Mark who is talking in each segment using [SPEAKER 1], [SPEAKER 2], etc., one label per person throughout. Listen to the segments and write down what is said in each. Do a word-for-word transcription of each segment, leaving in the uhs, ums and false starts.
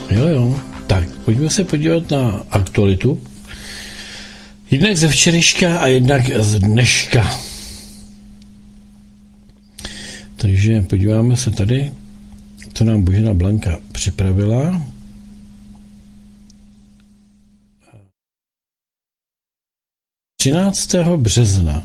[SPEAKER 1] Jo, jo. Tak, pojďme se podívat na aktualitu. Jednak ze včerejška a jednak z dneška. Takže podíváme se tady, co nám Božena Blanka připravila. třináctého března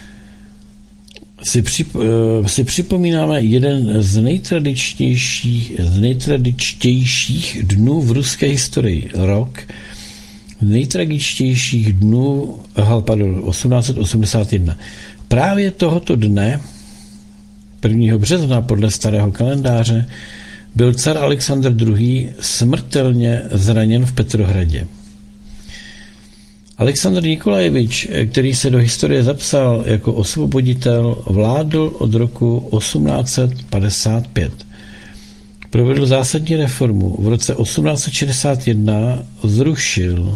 [SPEAKER 1] si, přip, si připomínáme jeden z nejtradičnějších, z nejtradičtějších dnů v ruské historii. Rok nejtragičtějších dnů, pardon, osmnáct set osmdesát jedna. Právě tohoto dne, prvního března podle starého kalendáře, byl car Alexandr druhý. smrtelně zraněn v Petrohradě. Alexandr Nikolajevič, který se do historie zapsal jako osvoboditel, vládl od roku osmnáct set padesát pět. Provedl zásadní reformu. V roce osmnáct set šedesát jedna zrušil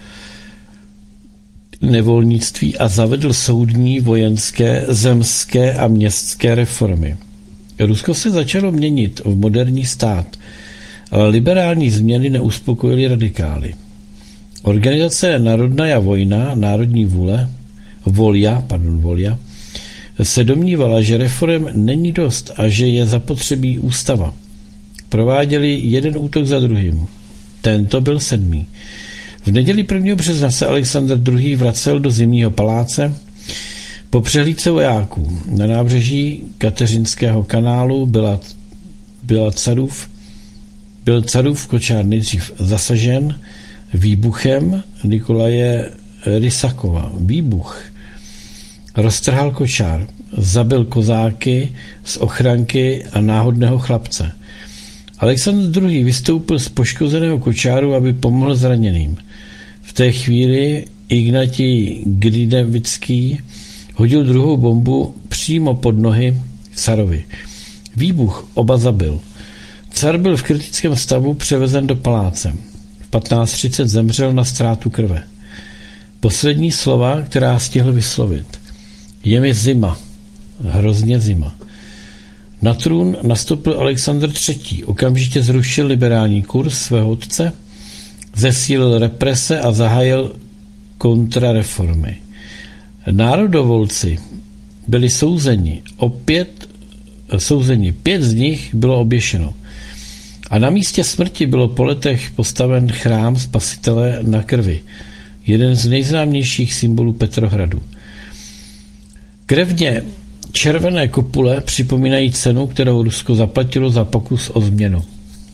[SPEAKER 1] nevolnictví a zavedl soudní, vojenské, zemské a městské reformy. Rusko se začalo měnit v moderní stát, ale liberální změny neuspokojily radikály. Organizace Narodnaja vojna, národní vůle, Volja, pardon, Volja, se domnívala, že reform není dost a že je zapotřebí ústava. Prováděli jeden útok za druhým. Tento byl sedmý. V neděli prvního března se Alexandr druhý. vracel do Zimního paláce po přehlídce vojáků. Na nábřeží Kateřinského kanálu byla, byla carův, byl carův kočár nejdřív zasažen výbuchem Nikolaje Rysakova. Výbuch roztrhal kočár, zabil kozáky z ochranky a náhodného chlapce. Alexandr druhý. vystoupil z poškozeného kočáru, aby pomohl zraněným. V té chvíli Ignatij Grinevický hodil druhou bombu přímo pod nohy carovi. Výbuch oba zabil. Car byl v kritickém stavu převezen do paláce. V patnáct třicet zemřel na ztrátu krve. Poslední slova, která stihl vyslovit. Je mi zima. Hrozně zima. Na trůn nastoupil Alexandr třetí. Okamžitě zrušil liberální kurz svého otce, zesílil represe a zahájil kontrareformy. Národovolci byli souzeni. Opět souzeni. Pět z nich bylo oběšeno. A na místě smrti bylo po letech postaven chrám Spasitele na krvi. Jeden z nejznámějších symbolů Petrohradu. Krevně červené kopule připomínají cenu, kterou Rusko zaplatilo za pokus o změnu.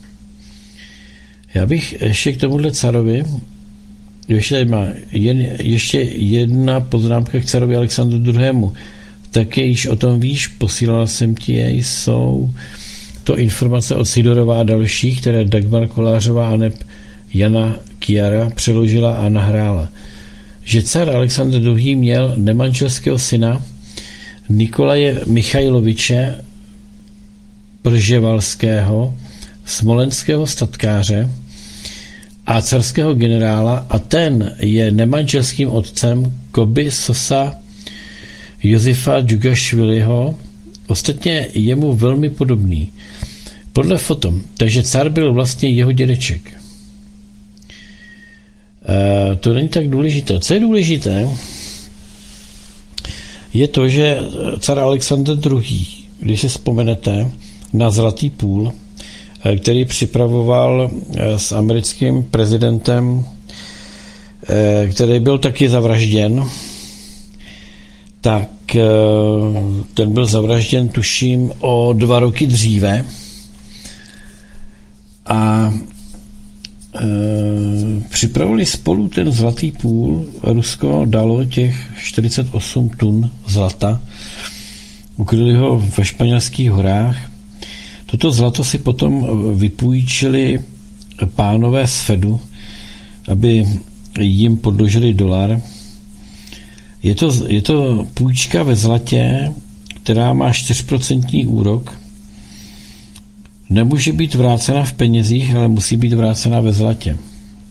[SPEAKER 1] Já bych ještě k tomuhle carovi, ještě, má jen, ještě jedna poznámka k carovi Alexandru druhému. Také již o tom víš, posílala jsem ti je, jsou to informace od Sidorova a dalších, které Dagmar Kolářová a neb Jana Kiara přeložila a nahrála. Že car Alexandr druhý. měl nemanželského syna Nikolaje Michajloviče Prževalského, smolenského statkáře a carského generála, a ten je nemanželským otcem Koby Sosa Josefa Džugašviliho, ostatně jemu velmi podobný. Podle fotom, takže car byl vlastně jeho dědeček. E, to není tak důležité. Co je důležité, je to, že car Alexandr druhý. když si vzpomenete na Zlatý půl, který připravoval s americkým prezidentem, který byl taky zavražděn, tak ten byl zavražděn, tuším, o dva roky dříve. A e, připravili spolu ten Zlatý půl. Rusko dalo těch čtyřicet osm tun zlata, ukryli ho ve španělských horách. Toto zlato si potom vypůjčili pánové z Fedu, aby jim podložili dolar. Je to, je to půjčka ve zlatě, která má čtyři procenta úrok. Nemůže být vrácena v penězích, ale musí být vrácena ve zlatě.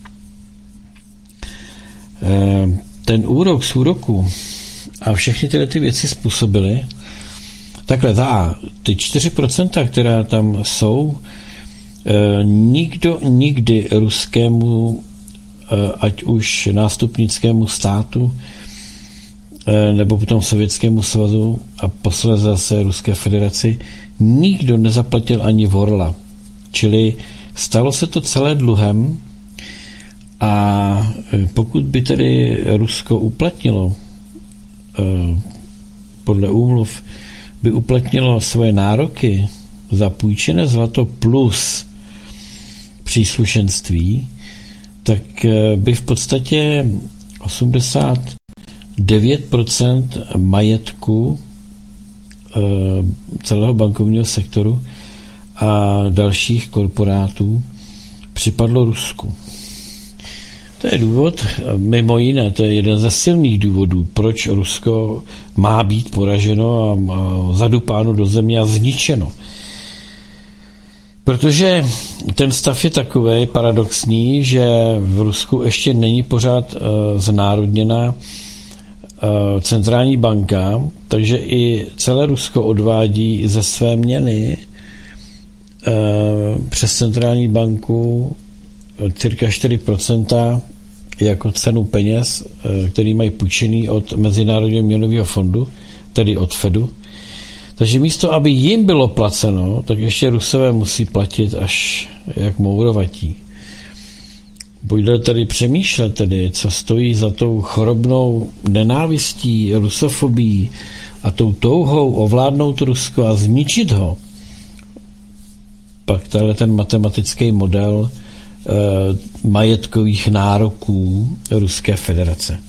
[SPEAKER 1] Ten úrok z úroku a všechny tyhle ty věci způsobily, takhle, ta, ty čtyři procenta, která tam jsou, Nikdo nikdy ruskému, ať už nástupnickému státu, nebo potom Sovětskému svazu a posledně zase Ruské federaci, nikdo nezaplatil ani vorla. Čili stalo se to celé dluhem a pokud by tedy Rusko uplatnilo, podle úmluv, by uplatnilo svoje nároky za půjčené zlato plus příslušenství, tak by v podstatě osmdesát devět procent majetku celého bankovního sektoru a dalších korporátů připadlo Rusku. To je důvod, mimo jiné, to je jeden ze silných důvodů, proč Rusko má být poraženo a zadupáno do země a zničeno. Protože ten stav je takový paradoxní, že v Rusku ještě není pořád znárodněna centrální banka, takže i celé Rusko odvádí ze své měny přes centrální banku cirka čtyři procenta jako cenu peněz, který mají půjčený od Mezinárodního měnového fondu, tedy od Fedu. Takže místo, aby jim bylo placeno, tak ještě Rusové musí platit až jak mourovatí. Půjde tedy přemýšlet, tedy, co stojí za tou chorobnou nenávistí, rusofobií a tou touhou ovládnout Rusko a zničit ho. Pak tady ten matematický model eh, majetkových nároků Ruské federace.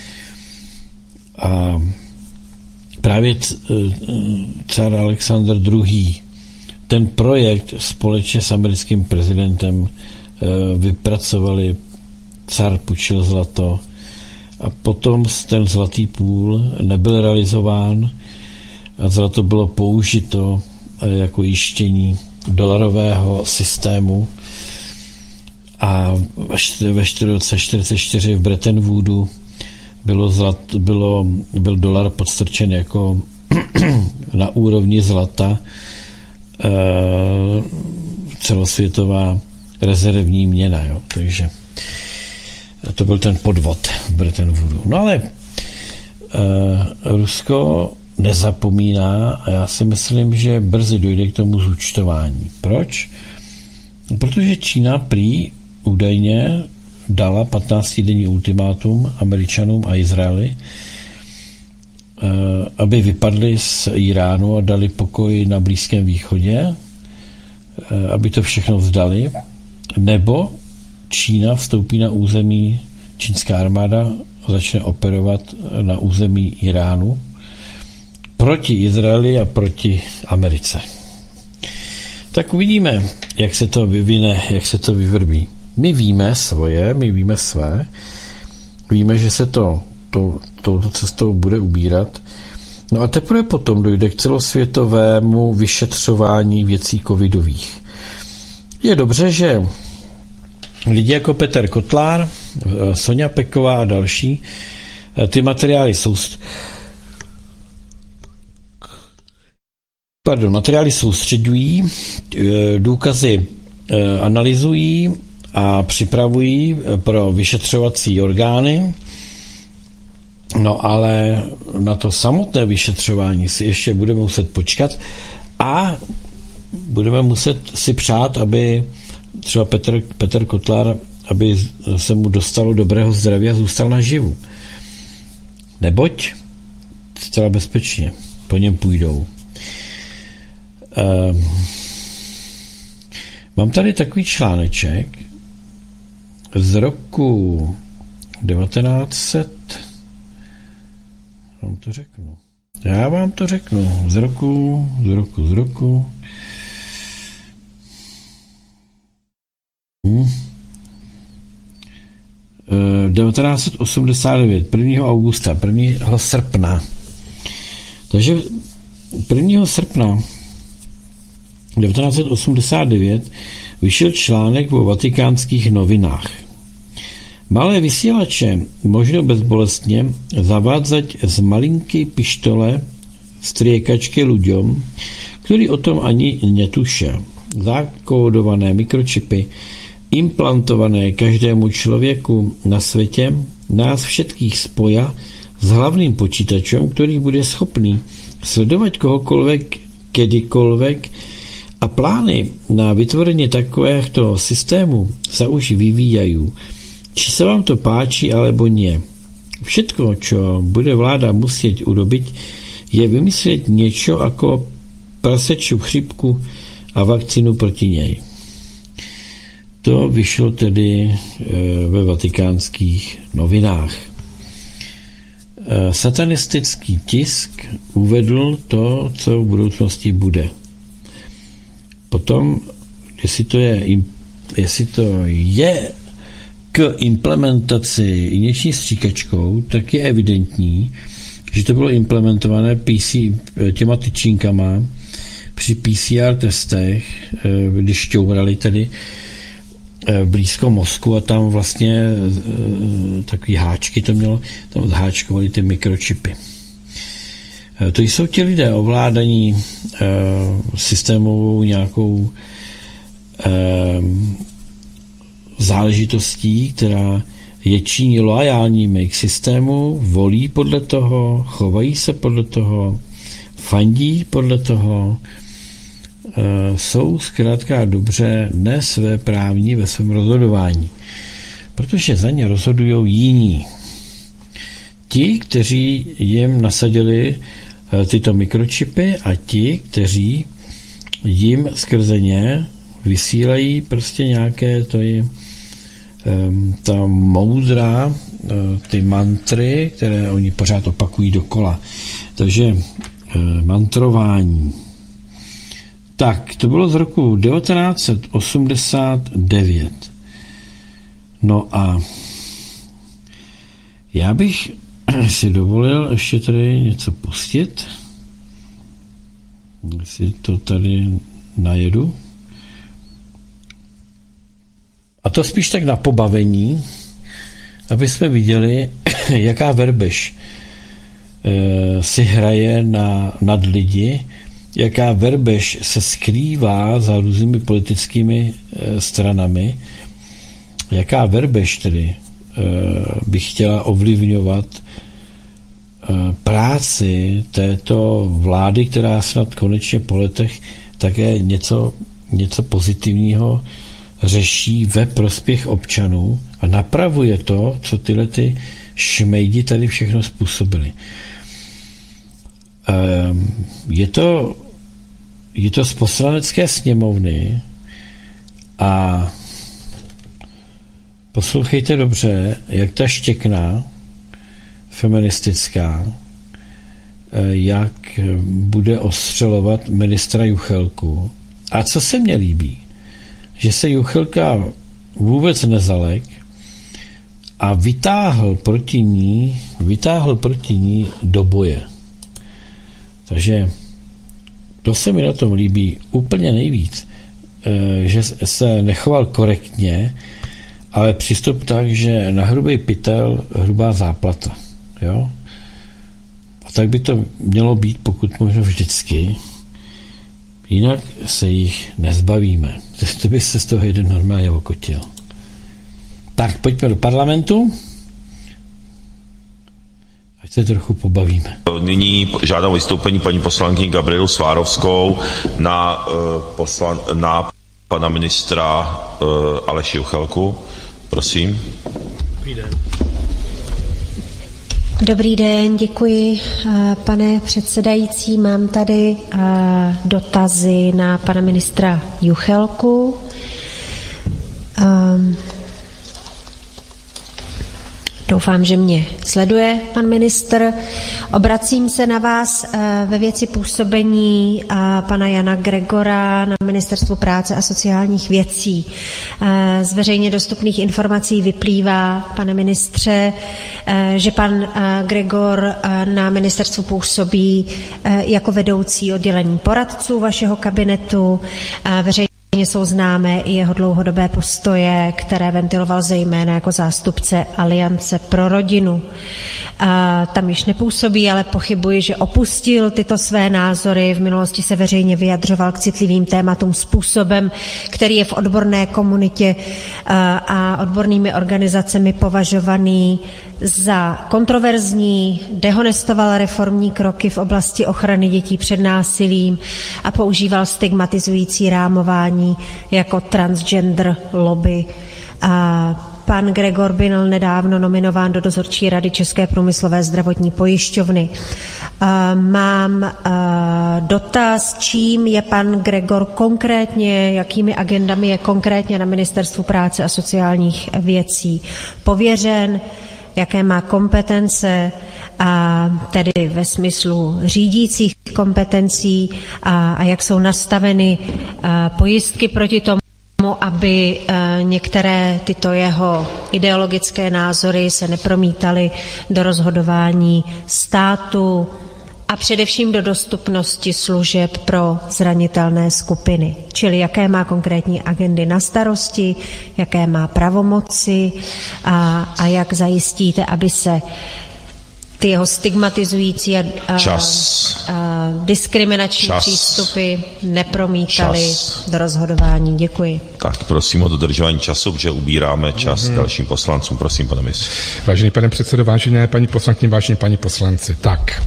[SPEAKER 1] A právě car Alexandr druhý. ten projekt společně s americkým prezidentem vypracovali, car půjčil zlato a potom ten zlatý půl nebyl realizován a zlato bylo použito jako jištění dolarového systému a ve roce čtyřicet čtyři v Bretton Woodu bylo zlat, bylo, byl dolar podstrčen jako na úrovni zlata e, celosvětová rezervní měna. Jo. Takže to byl ten podvod v Bretton Woodu. No ale e, Rusko nezapomíná a já si myslím, že brzy dojde k tomu zúčtování. Proč? Protože Čína prý údajně dala patnáctidenní ultimátum Američanům a Izraeli, aby vypadli z Iránu a dali pokoj na Blízkém východě, aby to všechno vzdali, nebo Čína vstoupí na území, čínská armáda začne operovat na území Iránu proti Izraeli a proti Americe. Tak uvidíme, jak se to vyvine, jak se to vyvrbí. My víme svoje, my víme své, víme, že se to, to touto cestou bude ubírat. No a teprve potom dojde k celosvětovému vyšetřování věcí covidových. Je dobře, že lidi jako Petr Kotlár, Sonja Peková a další ty materiály jsou Pardon, materiály soustředují, důkazy analyzují a připravují pro vyšetřovací orgány, no ale na to samotné vyšetřování si ještě budeme muset počkat a budeme muset si přát, aby třeba Petr, Petr Kotlár, aby se mu dostalo dobrého zdraví a zůstal naživu. Neboť zcela bezpečně po něm půjdou. Um, mám tady takový článeček z roku devatenáct set. Vám to řeknu. Já vám to řeknu. Z roku, z roku, z roku. Hmm. devatenáct set osmdesát devět, prvního augusta, prvního srpna. Takže prvního srpna devatenáct set osmdesát devět vyšel článek o vatikánských novinách. Malé vysílače možno bezbolestně zavádzať z malinké pištole striekačky ľuďom, ktorí o tom ani netušia. zakódované mikročipy, implantované každému člověku na světě, nás všetkých spoja s hlavným počítačem, který bude schopný sledovat kohokoliv, kedykoľvek, a plány na vytvorení takovéhto systému sa už vyvíjajú. Či sa vám to páči, alebo nie. Všetko, čo bude vláda musieť urobiť, je vymyslieť niečo ako prasečú chřipku a vakcínu proti nej. To vyšlo tedy ve vatikánských novinách. Satanistický tisk uvedl to, co v budoucnosti bude. Potom, jestli to je, jestli to je k implementaci injekční stříkačkou, tak je evidentní, že to bylo implementované P C, těma tyčinkama při P C R testech, když šťourali tedy blízko mozku a tam vlastně takový háčky to mělo, tam zháčkovali ty mikročipy. To jsou ti lidé ovládaní systémovou nějakou záležitostí, která je činí loajálními k systému, volí podle toho, chovají se podle toho, fandí podle toho, jsou zkrátka dobře nesvéprávní ve svém rozhodování, protože za ně rozhodují jiní. Ti, kteří jim nasadili tyto mikročipy a ti, kteří jim skrze ně vysílají prostě nějaké to je, ta moudra, ty mantry, které oni pořád opakují dokola. Takže mantrování. Tak, to bylo z roku devatenáct set osmdesát devět. No a já bych si dovolil ještě tady něco pustit. Si to tady najedu. A to spíš tak na pobavení, aby jsme viděli, jaká verbež e, si hraje na, nad lidi, jaká verbež se skrývá za různými politickými e, stranami, jaká verbež tedy e, by chtěla ovlivňovat e, práci této vlády, která snad konečně po letech také něco, něco pozitivního řeší ve prospěch občanů a napravuje to, co tyhle ty šmejdi tady všechno způsobili. Je to, je to z poslanecké sněmovny a poslouchejte dobře, jak ta štěkna feministická, jak bude ostřelovat ministra Juchelku. A co se mně líbí, že se Juchelka vůbec nezalek a vytáhl proti ní, vytáhl proti ní do boje. Takže to se mi na tom líbí úplně nejvíc, že se nechoval korektně, ale přistup tak, že na hrubý pytel hrubá záplata. Jo? A tak by to mělo být pokud možno vždycky. Jinak se jich nezbavíme. To by se z toho jeden normálně okotil. Tak, pojďme do parlamentu. Ať se trochu pobavíme.
[SPEAKER 2] Nyní žádám vystoupení paní poslankyni Gabrielu Svárovskou na, uh, poslan, na pana ministra uh, Aleše Juchelku. Prosím.
[SPEAKER 3] Dobrý den. Dobrý den, děkuji, pane předsedající. Mám tady dotazy na pana ministra Juchelku. Doufám, že mě sleduje pan ministr. Obracím se na vás ve věci působení pana Jana Gregora na Ministerstvu práce a sociálních věcí. Z veřejně dostupných informací vyplývá, pane ministře, že pan Gregor na ministerstvu působí jako vedoucí oddělení poradců vašeho kabinetu. Veřejně jsou známé i jeho dlouhodobé postoje, které ventiloval zejména jako zástupce Aliance pro rodinu. A tam již nepůsobí, ale pochybuji, že opustil tyto své názory. V minulosti se veřejně vyjadřoval k citlivým tématům způsobem, který je v odborné komunitě a odbornými organizacemi považovaný za kontroverzní, dehonestoval reformní kroky v oblasti ochrany dětí před násilím a používal stigmatizující rámování jako transgender lobby. A pan Gregor byl nedávno nominován do dozorčí rady České průmyslové zdravotní pojišťovny. Mám dotaz, čím je pan Gregor konkrétně, jakými agendami je konkrétně na Ministerstvu práce a sociálních věcí pověřen, jaké má kompetence, a tedy ve smyslu řídících kompetencí a, a jak jsou nastaveny pojistky proti tomu, aby některé tyto jeho ideologické názory se nepromítaly do rozhodování státu a především do dostupnosti služeb pro zranitelné skupiny. Čili jaké má konkrétní agendy na starosti, jaké má pravomoci a, a jak zajistíte, aby se ty jeho stigmatizující a, a, a diskriminační Čas. přístupy nepromítaly Čas. do rozhodování. Děkuji.
[SPEAKER 2] Tak prosím o dodržování času, protože ubíráme čas mm-hmm. dalším poslancům. Prosím, pane ministře.
[SPEAKER 4] Vážený pane předsedo, vážené paní poslankyně, vážení paní poslanci. Tak,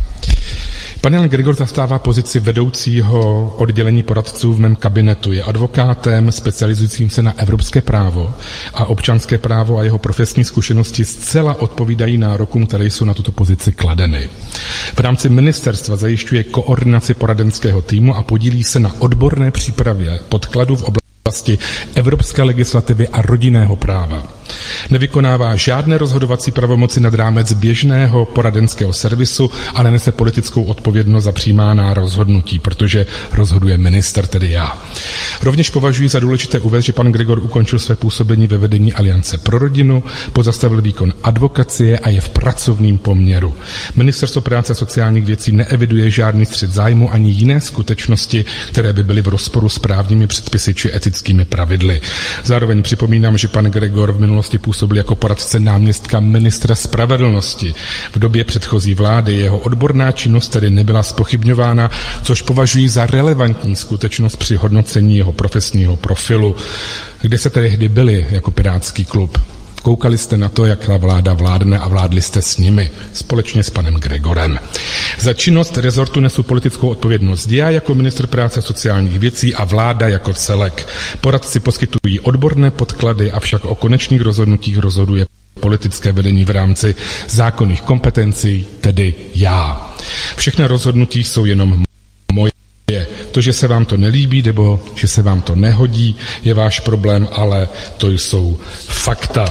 [SPEAKER 4] pan Jan Gregor zastává pozici vedoucího oddělení poradců v mém kabinetu. Je advokátem specializujícím se na evropské právo a občanské právo a jeho profesní zkušenosti zcela odpovídají nárokům, které jsou na tuto pozici kladeny. V rámci ministerstva zajišťuje koordinaci poradenského týmu a podílí se na odborné přípravě podkladů v oblasti evropské legislativy a rodinného práva. Nevykonává žádné rozhodovací pravomoci nad rámec běžného poradenského servisu a nenese politickou odpovědnost za přijímaná rozhodnutí, protože rozhoduje minister, tedy já. Rovněž považuji za důležité uvést, že pan Gregor ukončil své působení ve vedení Aliance pro rodinu, pozastavil výkon advokacie a je v pracovním poměru. Ministerstvo práce a sociálních věcí neeviduje žádný střet zájmu ani jiné skutečnosti, které by byly v rozporu s právními předpisy či etickými pravidly. Zároveň připomínám, že pan Gregor v minulosti působil jako poradce náměstka ministra spravedlnosti. V době předchozí vlády jeho odborná činnost tedy nebyla zpochybňována, což považuji za relevantní skutečnost při hodnocení jeho profesního profilu. Kde se tehdy byli jako pirátský klub? Koukali jste na to, jak ta vláda vládne a vládli jste s nimi, společně s panem Gregorem. Za činnost rezortu nesu politickou odpovědnost já jako ministr práce a sociálních věcí a vláda jako celek. Poradci poskytují odborné podklady, avšak o konečných rozhodnutích rozhoduje politické vedení v rámci zákonných kompetencí, tedy já. Všechna rozhodnutí jsou jenom moje. To, že se vám to nelíbí nebo že se vám to nehodí, je váš problém, ale to jsou fakta.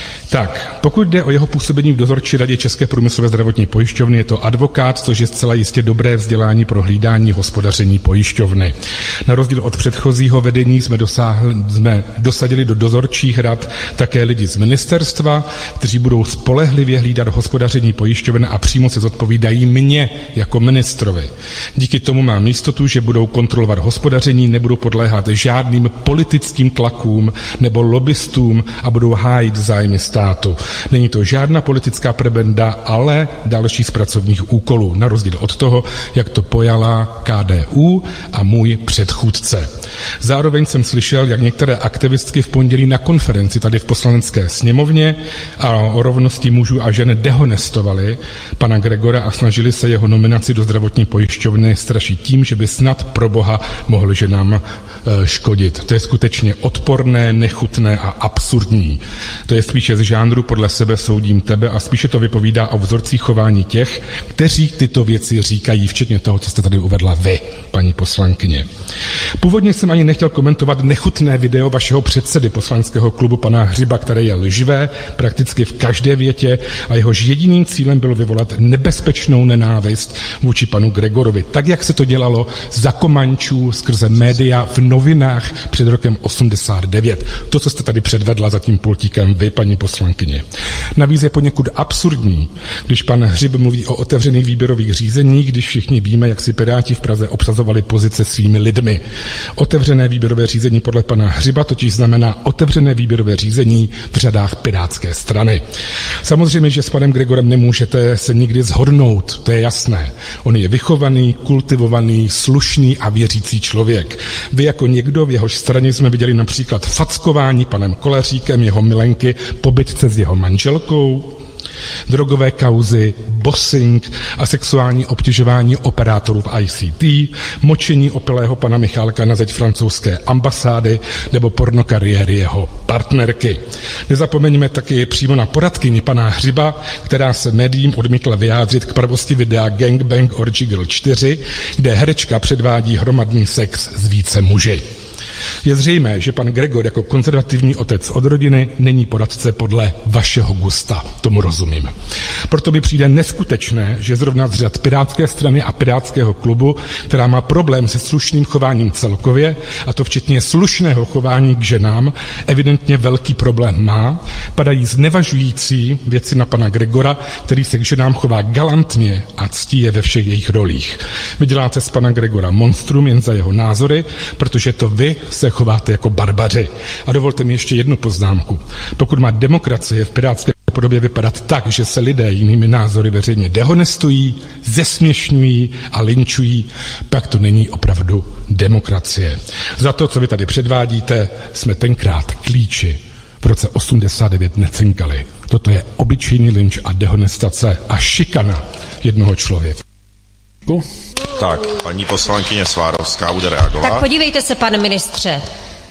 [SPEAKER 4] Tak, pokud jde o jeho působení v dozorčí radě České průmyslové zdravotní pojišťovny, je to advokát, což je zcela jistě dobré vzdělání pro hlídání hospodaření pojišťovny. Na rozdíl od předchozího vedení jsme, dosáhli, jsme dosadili do dozorčích rad také lidi z ministerstva, kteří budou spolehlivě hlídat hospodaření pojišťovny a přímo se zodpovídají mně jako ministrovi. Díky tomu mám jistotu, že budou kontrolovat hospodaření, nebudou podléhat žádným politickým tlakům nebo lobbystům a budou hájit zájmy státu. Není to žádná politická prebenda, ale další z pracovních úkolů, na rozdíl od toho, jak to pojala K D U a můj předchůdce. Zároveň jsem slyšel, jak některé aktivistky v pondělí na konferenci tady v Poslanecké sněmovně a o rovnosti mužů a žen dehonestovali pana Gregora a snažili se jeho nominaci do zdravotní pojišťovny strašit tím, že by snad pro boha mohl ženám škodit. To je skutečně odporné, nechutné a absurdní. To je spíše z žánru podle sebe soudím tebe a spíše to vypovídá o vzorcích chování těch, kteří tyto věci říkají, včetně toho, co jste tady uvedla vy, paní poslankyně. Původně jsem ani nechtěl komentovat nechutné video vašeho předsedy poslaneckého klubu pana Hřiba, které je lživé prakticky v každé větě a jehož jediným cílem bylo vyvolat nebezpečnou nenávist vůči panu Gregorovi, tak jak se to dělalo za Komančů skrze média v novinách před rokem osmdesát devět. To, co jste tady předvedla za tím pultíkem vy, paní poslankyně. Navíc je poněkud absurdní, když pan Hřib mluví o otevřených výběrových řízeních, když všichni víme, jak si Piráti v Praze obsazovali pozice svými lidmi. Otevřený otevřené výběrové řízení podle pana Hřiba totiž znamená otevřené výběrové řízení v řadách Pirátské strany. Samozřejmě, že s panem Gregorem nemůžete se nikdy shodnout, to je jasné. On je vychovaný, kultivovaný, slušný a věřící člověk. Vy jako někdo, v jehož straně jsme viděli například fackování panem Kolaříkem, jeho milenky, po bitce s jeho manželkou, drogové kauzy, bossing a sexuální obtěžování operátorů v I C T, močení opilého pana Michálka na zeď francouzské ambasády nebo pornokariéry jeho partnerky. Nezapomeňme taky přímo na poradkyni pana Hřiba, která se médiím odmítla vyjádřit k pravosti videa Gangbang Orgy čtyři, kde herečka předvádí hromadný sex s více muži. Je zřejmé, že pan Gregor jako konzervativní otec od rodiny není poradce podle vašeho gusta, tomu rozumím. Proto mi přijde neskutečné, že zrovna z řad Pirátské strany a Pirátského klubu, která má problém se slušným chováním celkově, a to včetně slušného chování k ženám, evidentně velký problém má, padají znevažující věci na pana Gregora, který se k ženám chová galantně a ctí je ve všech jejich rolích. Vy děláte z pana Gregora monstrum jen za jeho názory, protože to vy se chováte jako barbaři. A dovolte mi ještě jednu poznámku. Pokud má demokracie v pirátské podobě vypadat tak, že se lidé jinými názory veřejně dehonestují, zesměšňují a linčují, pak to není opravdu demokracie. Za to, co vy tady předvádíte, jsme tenkrát klíči v roce osmdesát devět necinkali. Toto je obyčejný lynč a dehonestace a šikana jednoho člověka.
[SPEAKER 2] Tak, paní poslankyně Svárovská bude reagovat.
[SPEAKER 3] Tak podívejte se, pane ministře.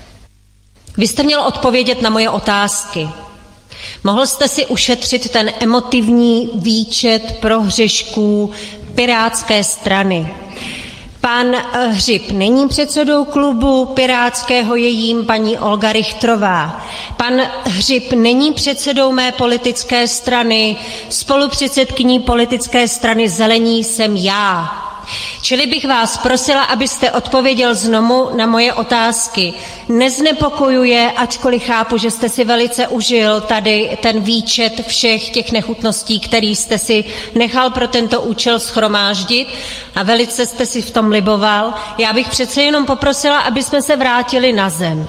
[SPEAKER 3] Vy jste měl odpovědět na moje otázky. Mohl jste si ušetřit ten emotivní výčet prohřešků Pirátské strany. Pan Hřib není předsedou klubu pirátského, je jím paní Olga Richtrová. Pan Hřib není předsedou mé politické strany, spolupředsedkyní politické strany Zelení jsem já. Čili bych vás prosila, abyste odpověděl znovu na moje otázky. Neznepokojuje, ačkoliv chápu, že jste si velice užil tady ten výčet všech těch nechutností, který jste si nechal pro tento účel shromáždit a velice jste si v tom liboval. Já bych přece jenom poprosila, aby jsme se vrátili na zem.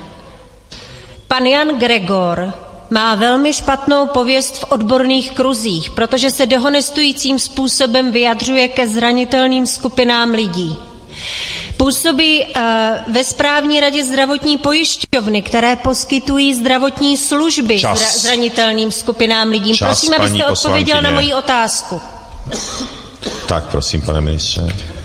[SPEAKER 3] Pan Jan Gregor má velmi špatnou pověst v odborných kruzích, protože se dehonestujícím způsobem vyjadřuje ke zranitelným skupinám lidí. Působí uh, ve správní radě zdravotní pojišťovny, které poskytují zdravotní služby zra- zranitelným skupinám lidí.
[SPEAKER 2] Čas,
[SPEAKER 3] prosím, abyste odpověděl na moji otázku.
[SPEAKER 2] Tak, prosím, pane ministře.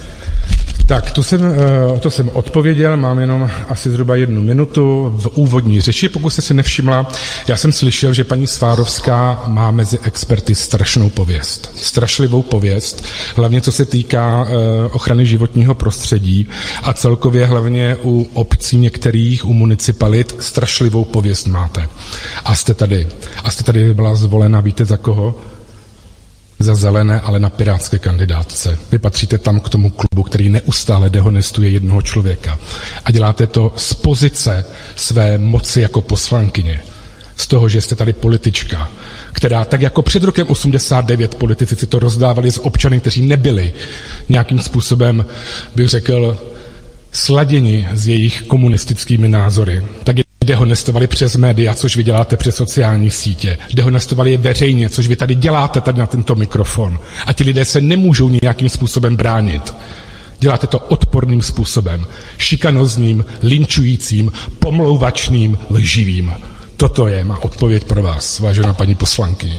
[SPEAKER 4] Tak, to jsem, to jsem odpověděl, mám jenom asi zhruba jednu minutu v úvodní řeči, pokud jste si nevšimla. Já jsem slyšel, že paní Svárovská má mezi experty strašnou pověst, strašlivou pověst, hlavně co se týká ochrany životního prostředí a celkově hlavně u obcí některých, u municipalit strašlivou pověst máte. A jste tady, a jste tady byla zvolena, víte za koho? Za Zelené, ale na pirátské kandidátce. Vy patříte tam k tomu klubu, který neustále dehonestuje jednoho člověka. A děláte to z pozice své moci jako poslankyně. Z toho, že jste tady politička, která tak jako před rokem osmdesát devět politici si to rozdávali s občany, kteří nebyli nějakým způsobem, bych řekl, sladěni s jejich komunistickými názory. Tak je dehonestovali přes média, což vy děláte přes sociální sítě. Dehonestovali je veřejně, což vy tady děláte tady na tento mikrofon. A ti lidé se nemůžou nějakým způsobem bránit. Děláte to odporným způsobem. Šikanozním, linčujícím, pomlouvačným, lživým. Toto je má odpověď pro vás, vážená paní poslankyně.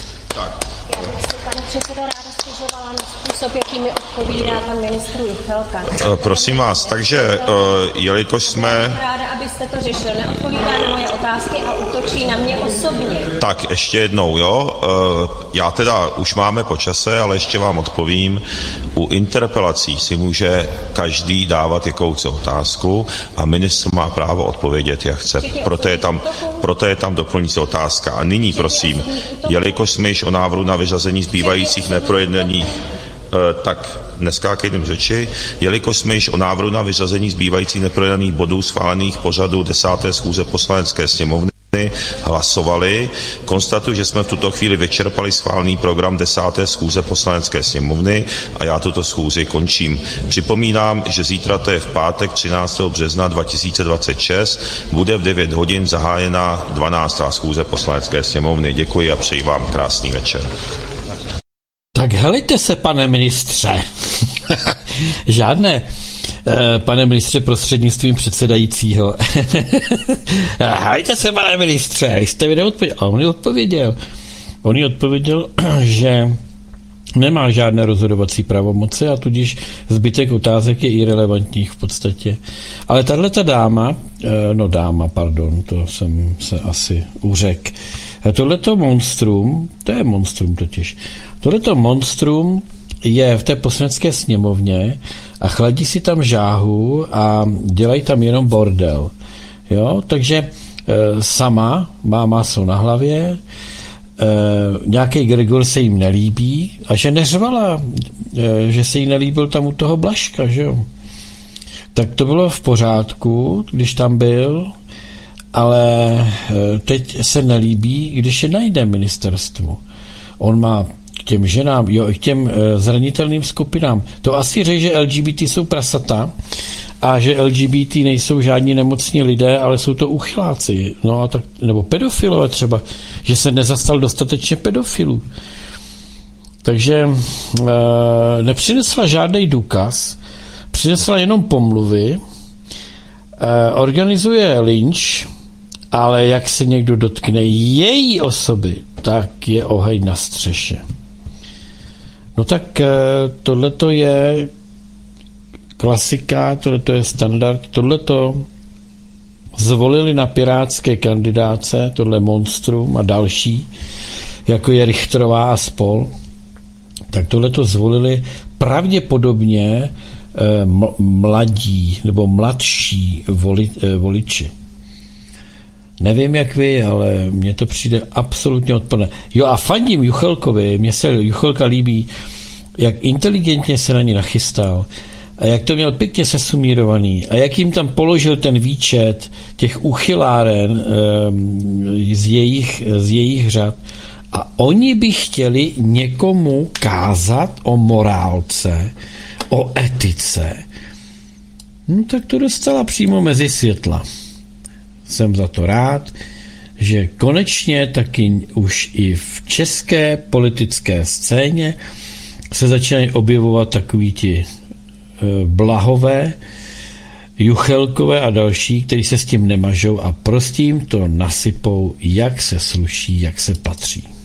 [SPEAKER 3] Pane předsedo, ráda stěžovala na způsob, jaký mi odpovídá pan ministr Juchelka.
[SPEAKER 2] Prosím vás, takže jelikož jsme...
[SPEAKER 3] Ráda, abyste to řešil. Neodpovídá na moje otázky a útočí na mě osobně.
[SPEAKER 2] Tak ještě jednou, jo. Já teda už máme po čase, ale ještě vám odpovím. U interpelací si může každý dávat jakousi otázku a ministr má právo odpovědět, jak chce. Proto je tam, proto je tam doplňující otázka. A nyní, prosím, jelikož jsme již o návrhu na vyřazení zbývajících neprojednaných, tak neskákejte řeči, jelikož jsme již o návrhu na vyřazení zbývajících neprojednaných bodů schválených pořadu desáté schůze Poslanecké sněmovny hlasovali. Konstatuji, že jsme v tuto chvíli vyčerpali schválený program desáté schůze Poslanecké sněmovny a já tuto schůzi končím. Připomínám, že zítra, to je v pátek třináctého března dva tisíce dvacet šest, bude v devět hodin zahájena dvanáctá schůze Poslanecké sněmovny. Děkuji a přeji vám krásný večer.
[SPEAKER 1] Tak helejte se, pane ministře. Žádné, pane ministře prostřednictvím předsedajícího. Helejte se, pane ministře, jste mi neodpověděl. A on jí odpověděl. On jí odpověděl, že nemá žádné rozhodovací pravomoci a tudíž zbytek otázek je irelevantních v podstatě. Ale tahleta dáma, no dáma, pardon, to jsem se asi uřekl. Tohleto monstrum, to je monstrum totiž, tohleto monstrum je v té Poslanecké sněmovně a chladí si tam žáhu a dělají tam jenom bordel. Jo? Takže e, sama má máslo na hlavě, e, nějaký Gregor se jim nelíbí a že neřvala, e, že se jí nelíbil tam u toho Blažka, že jo. Tak to bylo v pořádku, když tam byl, ale teď se nelíbí, když je najde ministerstvu. On má k těm ženám, jo, k těm zranitelným skupinám. To asi řekl, že L G B T jsou prasata a že L G B T nejsou žádní nemocní lidé, ale jsou to uchyláci. No a tak, nebo pedofilové třeba, že se nezastal dostatečně pedofilů. Takže e, nepřinesla žádný důkaz, přinesla jenom pomluvy, e, organizuje lynč, ale jak se někdo dotkne její osoby, tak je oheň na střeše. No tak tohleto je klasika, tohleto je standard, tohleto zvolili na pirátské kandidáce, tohle monstrum a další, jako je Richterová a spol, tak tohleto zvolili pravděpodobně mladí nebo mladší voli, voliči. Nevím, jak vy, ale mně to přijde absolutně odporné. Jo a fandím Juchelkovi, mně se Juchelka líbí, jak inteligentně se na ní nachystal a jak to měl pěkně sesumírovaný a jak jim tam položil ten výčet těch uchyláren z jejich, z jejich řad. A oni by chtěli někomu kázat o morálce, o etice. No tak to dostala přímo mezi světla. Jsem za to rád, že konečně taky už i v české politické scéně se začínají objevovat takový ti Blahové, Juchelkové a další, kteří se s tím nemažou a prostě jim to nasypou, jak se sluší, jak se patří.